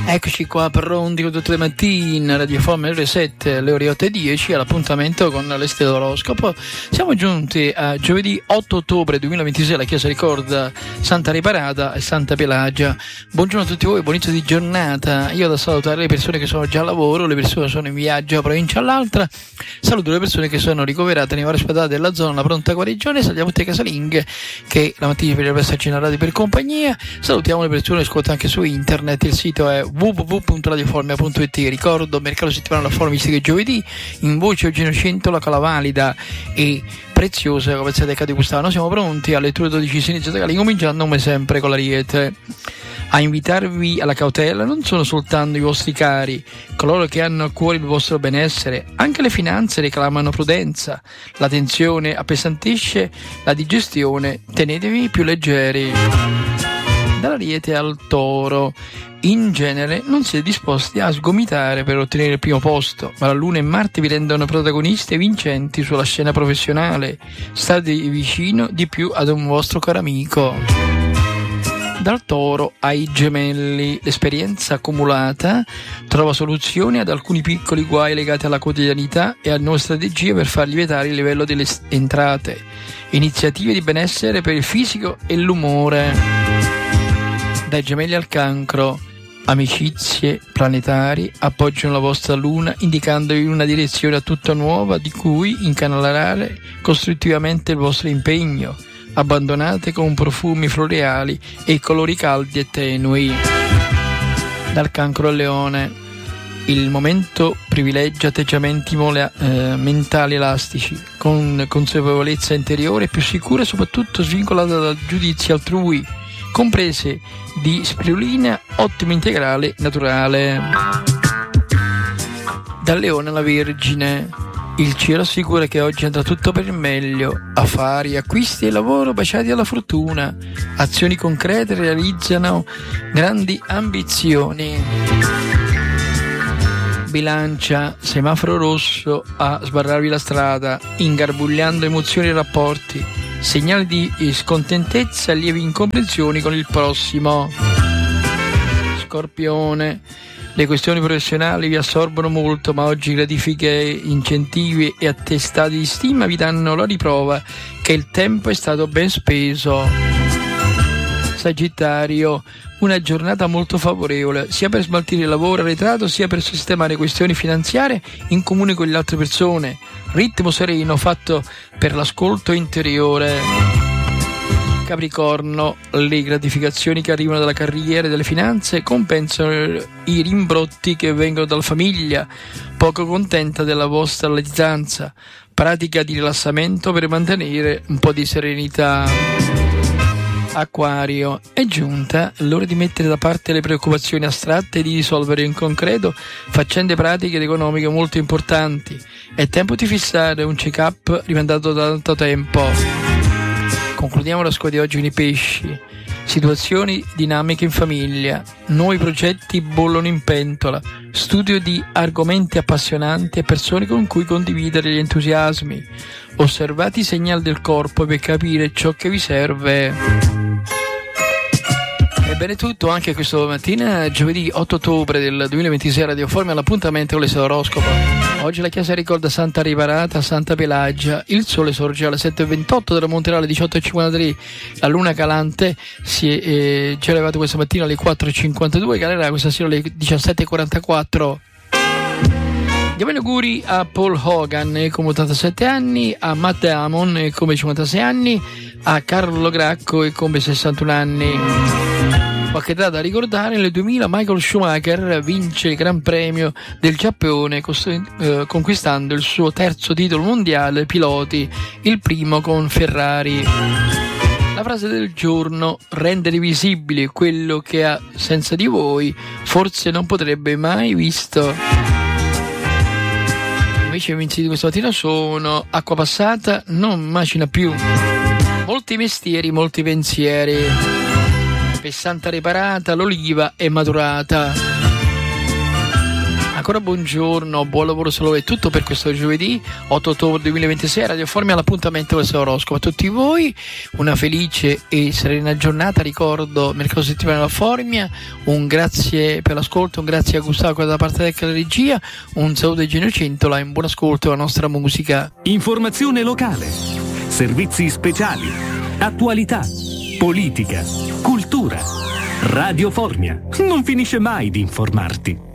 Eccoci qua pronti con tutte le mattine, Radio Forme alle 7, alle ore 8:10, all'appuntamento con l'Este d'Oroscopo. Siamo giunti a giovedì 8 ottobre 2026, la Chiesa ricorda Santa Riparata e Santa Pelagia. Buongiorno a tutti voi, buon inizio di giornata. Io da salutare le persone che sono già a lavoro, le persone che sono in viaggio da provincia all'altra. Saluto le persone che sono ricoverate nei vari ospedali della zona, la pronta guarigione. Salutiamo tutte casalinghe che la mattina potrebbero esserci narrati per compagnia. Salutiamo le persone che ascoltano anche su internet, il sito è www.radioformia.it. Ricordo mercato settimanale la forma mistica giovedì, in voce Eugenio Centola con la valida e preziosa come siete di Gustavo. Noi siamo pronti alle 12 si inizia da cominciando come sempre con l'Ariete. A invitarvi alla cautela non sono soltanto i vostri cari, coloro che hanno a cuore il vostro benessere, anche le finanze reclamano prudenza, la tensione appesantisce la digestione, tenetevi più leggeri. Dall'Ariete al Toro. In genere non siete disposti a sgomitare per ottenere il primo posto, ma la Luna e Marte vi rendono protagonisti e vincenti sulla scena professionale. State vicino di più ad un vostro caro amico. Dal Toro ai Gemelli. L'esperienza accumulata trova soluzioni ad alcuni piccoli guai legati alla quotidianità e a nuove strategie per far lievitare il livello delle entrate. Iniziative di benessere per il fisico e l'umore. Dai Gemelli al Cancro. Amicizie planetari appoggiano la vostra luna indicandovi una direzione a tutta nuova di cui incanalare costruttivamente il vostro impegno. Abbandonate con profumi floreali e colori caldi e tenui. Dal Cancro al Leone. Il momento privilegia atteggiamenti mentali elastici, con consapevolezza interiore più sicura e soprattutto svincolata dal giudizio altrui, comprese di spirulina, ottimo integrale naturale. Dal Leone alla Vergine. Il cielo assicura che oggi andrà tutto per il meglio. Affari, acquisti e lavoro baciati alla fortuna. Azioni concrete realizzano grandi ambizioni. Bilancia. Semaforo rosso a sbarrarvi la strada, ingarbugliando emozioni e rapporti. Segnali di scontentezza e lievi incomprensioni con il prossimo. Scorpione. Le questioni professionali vi assorbono molto, ma oggi gratifiche, incentivi e attestati di stima vi danno la riprova che il tempo è stato ben speso. Sagittario. Una giornata molto favorevole, sia per smaltire il lavoro arretrato, sia per sistemare questioni finanziarie in comune con le altre persone. Ritmo sereno fatto per l'ascolto interiore. Capricorno. Le gratificazioni che arrivano dalla carriera e dalle finanze compensano i rimbrotti che vengono dalla famiglia, poco contenta della vostra latitanza. Pratica di rilassamento per mantenere un po' di serenità. Acquario. È giunta l'ora di mettere da parte le preoccupazioni astratte e di risolvere in concreto faccende pratiche ed economiche molto importanti. È tempo di fissare un check-up rimandato da tanto tempo. Concludiamo la scuola di oggi con i pesci. Situazioni dinamiche in famiglia, nuovi progetti bollono in pentola, studio di argomenti appassionanti e persone con cui condividere gli entusiasmi. Osservate i segnali del corpo per capire ciò che vi serve. Ebbene tutto anche questa mattina, giovedì 8 ottobre del 2026, Radio Forme all'appuntamento con l'oroscopo. Oggi la Chiesa ricorda Santa Riparata, Santa Pelagia. Il sole sorge alle 7:28 della Monterale, 18:53. La luna calante si è già elevata questa mattina alle 4:52, calerà questa sera alle 17:44. Diamo gli auguri a Paul Hogan come 87 anni, a Matt Damon come 56 anni, a Carlo Gracco come 61 anni. Qualche data da ricordare: nel 2000 Michael Schumacher vince il Gran Premio del Giappone conquistando il suo terzo titolo mondiale piloti, il primo con Ferrari. La frase del giorno: rendere visibile quello che ha senza di voi forse non potrebbe mai visto. Invece i vinti di questa mattina sono: acqua passata non macina più, molti mestieri, molti pensieri. Per Santa Riparata l'oliva è maturata. Ancora buongiorno, buon lavoro solo e tutto per questo giovedì 8 ottobre 2026. Radio Formia all'appuntamento del oroscopo. A tutti voi una felice e serena giornata. Ricordo mercoledì settimana della Formia. Un grazie per l'ascolto, un grazie a Gustavo da parte della regia, un saluto di Genio Centola e un buon ascolto alla nostra musica. Informazione locale, servizi speciali, attualità, politica, cultura. Radio Formia non finisce mai di informarti.